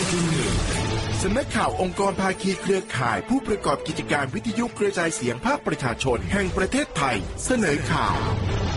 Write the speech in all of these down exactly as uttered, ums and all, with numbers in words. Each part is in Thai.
สำนักข่าวองค์กรภาคีเครือข่ายผู้ประกอบกิจการวิทยุกระจายเสียงภาคประชาชนแห่งประเทศไทยเสนอข่าว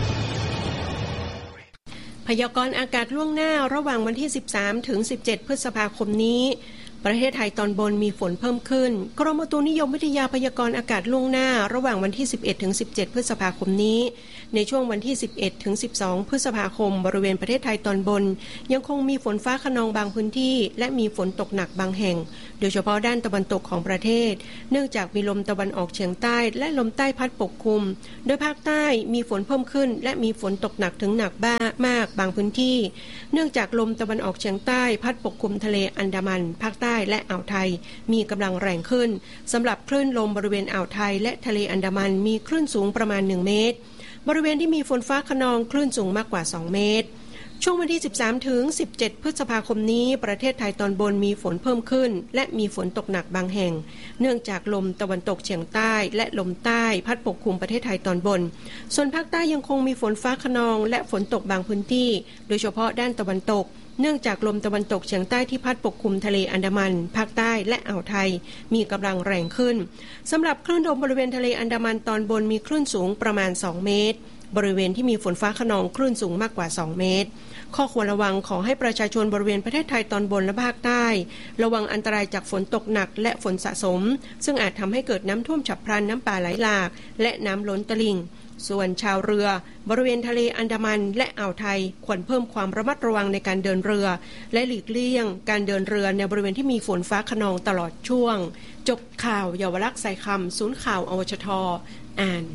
พยากรณ์อากาศล่วงหน้าระหว่างวันที่สิบสามถึงสิบเจ็ดพฤษภาคมนี้ประเทศไทยตอนบนมีฝนเพิ่มขึ้นกรมอุตุนิยมวิทยาพยากรณ์อากาศล่วงหน้าระหว่างวันที่สิบเอ็ดถึงสิบเจ็ดพฤษภาคมนี้ในช่วงวันที่สิบเอ็ดถึงสิบสองพฤษภาคมบริเวณประเทศไทยตอนบนยังคงมีฝนฟ้าคะนองบางพื้นที่และมีฝนตกหนักบางแห่งโดยเฉพาะด้านตะวันตกของประเทศเนื่องจากมีลมตะวันออกเฉียงใต้และลมใต้พัดปกคลุมโดยภาคใต้มีฝนเพิ่มขึ้นและมีฝนตกหนักถึงหนักบ้ามากบางพื้นที่เนื่องจากลมตะวันออกเฉียงใต้พัดปกคลุมทะเลอันดามันภาคใต้และอ่าวไทยมีกำลังแรงขึ้นสำหรับคลื่นลมบริเวณอ่าวไทยและทะเลอันดามันมีคลื่นสูงประมาณหนึ่งเมตรบริเวณที่มีฝนฟ้าคะนองคลื่นสูงมากกว่าสองเมตรช่วงวันที่สิบสามถึงสิบเจ็ดพฤษภาคมนี้ประเทศไทยตอนบนมีฝนเพิ่มขึ้นและมีฝนตกหนักบางแห่งเนื่องจากลมตะวันตกเฉียงใต้และลมใต้พัดปกคลุมประเทศไทยตอนบนส่วนภาคใต้ยังคงมีฝนฟ้าคะนองและฝนตกบางพื้นที่โดยเฉพาะด้านตะวันตกเนื่องจากลมตะวันตกเฉียงใต้ที่พัดปกคลุมทะเลอันดามันภาคใต้และอ่าวไทยมีกำลังแรงขึ้นสำหรับคลื่นลมบริเวณทะเลอันดามันตอนบนมีคลื่นสูงประมาณสองเมตรบริเวณที่มีฝนฟ้าคะนองคลื่นสูงมากกว่าสองเมตรข้อควรระวังขอให้ประชาชนบริเวณประเทศไทยตอนบนและภาคใต้ระวังอันตรายจากฝนตกหนักและฝนสะสมซึ่งอาจทำให้เกิดน้ำท่วมฉับพลันน้ำป่าไหลหลากและน้ำล้นตลิ่งส่วนชาวเรือบริเวณทะเลอันดามันและอ่าวไทยควรเพิ่มความระมัดระวังในการเดินเรือและหลีกเลี่ยงการเดินเรือในบริเวณที่มีฝนฟ้าคะนองตลอดช่วงจบข่าวเยาวลักษณ์สายคำศูนย์ข่าวอวชทอ่าน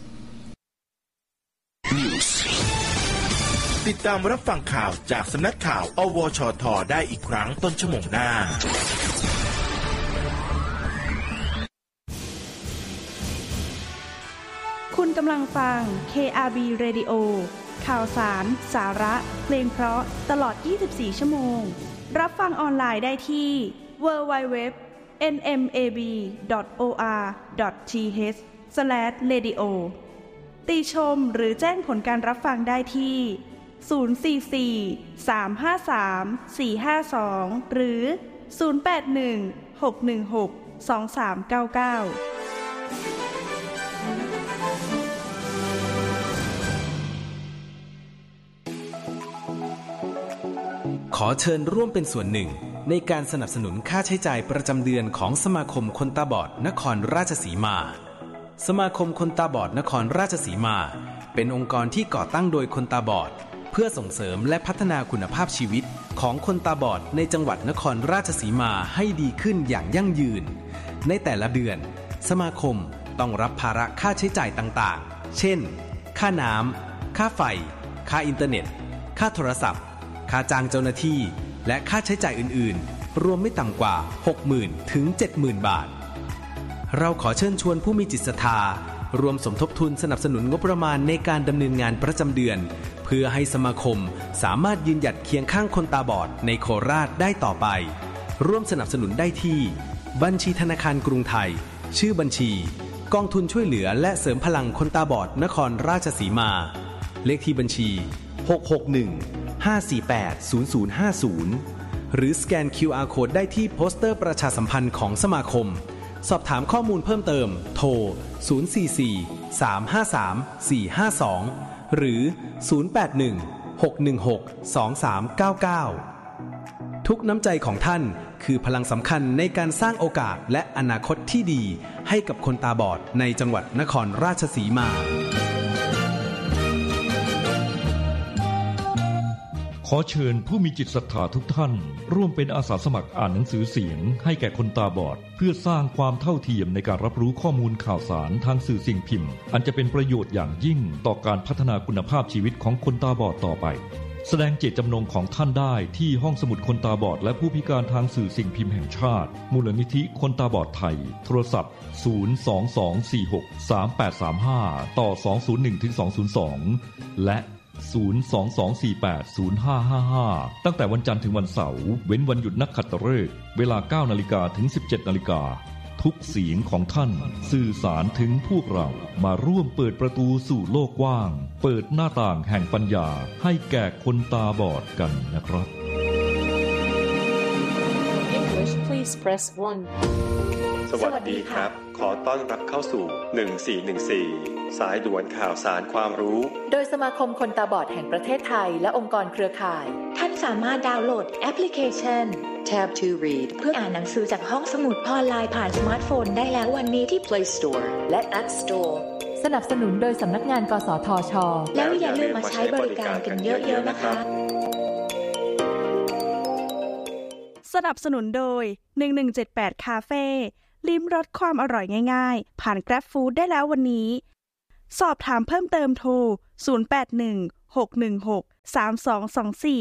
ติดตามรับฟังข่าวจากสำนักข่าวอวชทได้อีกครั้งต้นชั่วโมงหน้าคุณกำลังฟัง เค อาร์ บี Radio ข่าวสารสาระเพลงเพราะตลอดยี่สิบสี่ชั่วโมงรับฟังออนไลน์ได้ที่ ดับเบิลยู ดับเบิลยู ดับเบิลยู ดอท เอ็น เอ็ม เอ บี ดอท โอ อาร์ ดอท ที เอช สแลช เรดิโอ ติชมหรือแจ้งผลการรับฟังได้ที่ศูนย์ สี่ สี่ สาม ห้า สาม สี่ ห้า สองหรือศูนย์ แปด หนึ่ง หก หนึ่ง หก สอง สาม เก้า เก้าขอเชิญร่วมเป็นส่วนหนึ่งในการสนับสนุนค่าใช้จ่ายประจำเดือนของสมาคมคนตาบอดนครราชสีมาสมาคมคนตาบอดนครราชสีมาเป็นองค์กรที่ก่อตั้งโดยคนตาบอดเพื่อส่งเสริมและพัฒนาคุณภาพชีวิตของคนตาบอดในจังหวัดนครราชสีมาให้ดีขึ้นอย่างยั่งยืนในแต่ละเดือนสมาคมต้องรับภาระค่าใช้จ่ายต่างๆเช่นค่าน้ำค่าไฟค่าอินเทอร์เน็ตค่าโทรศัพท์ค่าจ้างเจ้าหน้าที่และค่าใช้จ่ายอื่นๆรวมไม่ต่ำกว่า หกหมื่น ถึง เจ็ดหมื่น บาทเราขอเชิญชวนผู้มีจิตศรัทธารวมสมทบทุนสนับสนุนงบประมาณในการดำเนินงานประจำเดือนเพื่อให้สมาคมสามารถยืนหยัดเคียงข้างคนตาบอดในโคราชได้ต่อไปร่วมสนับสนุนได้ที่บัญชีธนาคารกรุงไทยชื่อบัญชีกองทุนช่วยเหลือและเสริมพลังคนตาบอดนครราชสีมาเลขที่บัญชีหก หก หนึ่ง ห้า สี่ แปด ศูนย์ ศูนย์ ห้า ศูนย์หรือสแกน คิว อาร์ Code ได้ที่โปสเตอร์ประชาสัมพันธ์ของสมาคมสอบถามข้อมูลเพิ่มเติมโทรศูนย์ สี่ สี่ สาม ห้า สาม สี่ ห้า สองหรือศูนย์ แปด หนึ่ง หก หนึ่ง หก สอง สาม เก้า เก้าทุกน้ำใจของท่านคือพลังสำคัญในการสร้างโอกาสและอนาคตที่ดีให้กับคนตาบอดในจังหวัดนครราชสีมาขอเชิญผู้มีจิตศรัทธาทุกท่านร่วมเป็นอาสาสมัครอ่านหนังสือเสียงให้แก่คนตาบอดเพื่อสร้างความเท่าเทียมในการรับรู้ข้อมูลข่าวสารทางสื่อสิ่งพิมพ์อันจะเป็นประโยชน์อย่างยิ่งต่อการพัฒนาคุณภาพชีวิตของคนตาบอดต่อไปแสดงเจตจำนงของท่านได้ที่ห้องสมุดคนตาบอดและผู้พิการทางสื่อสิ่งพิมพ์แห่งชาติมูลนิธิคนตาบอดไทยโทรศัพท์ศูนย์ สอง สอง สี่ หก สาม แปด สาม ห้าต่อสอง ศูนย์ หนึ่ง ถึง สอง ศูนย์ สองและศูนย์ สอง สอง สี่ แปด ศูนย์ ห้า ห้า ห้าตั้งแต่วันจันทร์ถึงวันเสาร์เว้นวันหยุดนักขัตฤกษ์เวลา เก้านาฬิกา ถึง สิบเจ็ดนาฬิกาทุกเสียงของท่านสื่อสารถึงพวกเรามาร่วมเปิดประตูสู่โลกกว้างเปิดหน้าต่างแห่งปัญญาให้แก่คนตาบอดกันนะครับ please press one สวัสดีครับขอต้อนรับเข้าสู่หนึ่งสี่หนึ่งสี่สายด่วนข่าวสารความรู้โดยสมาคมคนตาบอดแห่งประเทศไทยและองค์กรเครือข่ายท่านสามารถดาวน์โหลดแอปพลิเคชัน Tab to Read เพื่ออ่านหนังสือจากห้องสมุดออนไลน์ผ่านสมาร์ทโฟนได้แล้ววันนี้ที่ Play Store และ App Store สนับสนุนโดยสำนักงานกสทช. แล้วอย่าลืมมาใช้บริการกันเยอะๆนะคะสนับสนุนโดยหนึ่งหนึ่งเจ็ดแปดคาเฟ่ลิ้มรสความอร่อยง่ายๆผ่าน Grab Food ได้แล้ววันนี้สอบถามเพิ่มเติมโทรศูนย์ แปด หนึ่ง หก หนึ่ง หก สาม สอง สอง สี่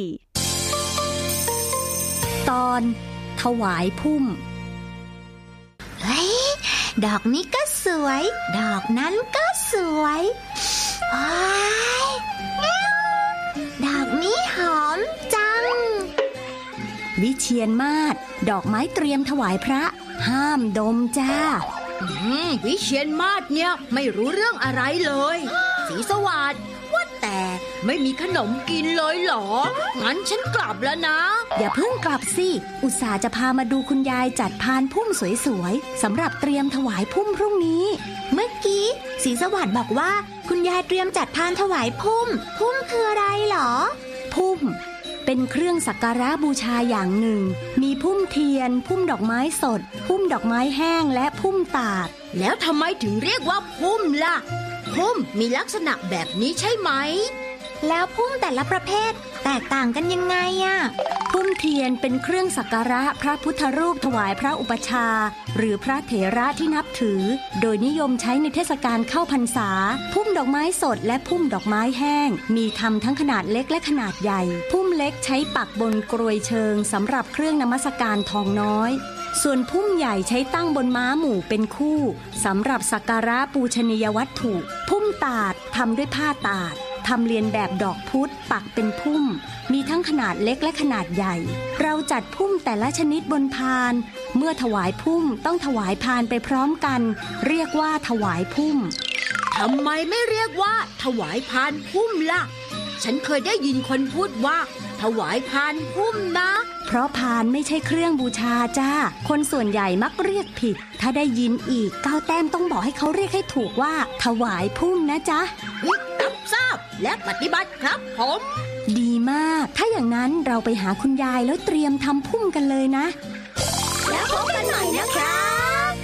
ตอนถวายพุ่มเฮ้ยดอกนี้ก็สวยดอกนั้นก็สวยว้ายดอกนี้หอมจังวิเชียรมาศดอกไม้เตรียมถวายพระห้ามดมจ้าวิเชียรมาศเนี่ยไม่รู้เรื่องอะไรเลยศรีสวัสดิ์ว่าแต่ไม่มีขนมกินเลยเหรองั้นฉันกลับแล้วนะอย่าเพิ่งกลับสิอุตส่าห์จะพามาดูคุณยายจัดพานพุ่มสวยๆสำหรับเตรียมถวายพุ่มพรุ่งนี้เมื่อกี้ศรีสวัสดิ์บอกว่าคุณยายเตรียมจัดพานถวายพุ่มพุ่มคืออะไรเหรอพุ่มเป็นเครื่องสักการะบูชาอย่างหนึ่งมีพุ่มเทียนพุ่มดอกไม้สดพุ่มดอกไม้แห้งและพุ่มตาดแล้วทำไมถึงเรียกว่าพุ่มล่ะพุ่มมีลักษณะแบบนี้ใช่ไหมแล้วพุ่มแต่ละประเภทแตกต่างกันยังไงอะพุ่มเทียนเป็นเครื่องสักการะพระพุทธรูปถวายพระอุปชาหรือพระเถระที่นับถือโดยนิยมใช้ในเทศกาลเข้าพรรษาพุ่มดอกไม้สดและพุ่มดอกไม้แห้งมีทำทั้งขนาดเล็กและขนาดใหญ่พุ่มเล็กใช้ปักบนกรวยเชิงสำหรับเครื่องนมัสการทองน้อยส่วนพุ่มใหญ่ใช้ตั้งบนม้าหมู่เป็นคู่สำหรับสักการะปูชนียวัตถุพุ่มตาดทำด้วยผ้าตาดทำเรียนแบบดอกพุธปักเป็นพุ่มมีทั้งขนาดเล็กและขนาดใหญ่เราจัดพุ่มแต่ละชนิดบนพานเมื่อถวายพุ่มต้องถวายพานไปพร้อมกันเรียกว่าถวายพุ่มทำไมไม่เรียกว่าถวายพานพุ่มล่ะฉันเคยได้ยินคนพูดว่าถวายพานพุ่มนะเพราะพานไม่ใช่เครื่องบูชาจ้าคนส่วนใหญ่มักเรียกผิดถ้าได้ยินอีกก้าวแต้มต้องบอกให้เขาเรียกให้ถูกว่าถวายพุ่มนะจ๊ะรับทราบและปฏิบัติครับผมดีมากถ้าอย่างนั้นเราไปหาคุณยายแล้วเตรียมทำพุ่มกันเลยนะแล้วพบกันใหม่นะคะ